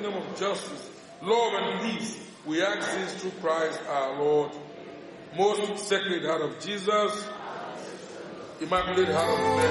kingdom of justice, love, and peace. We ask this through Christ our Lord. Most Sacred Heart of Jesus, Immaculate Heart of Mary,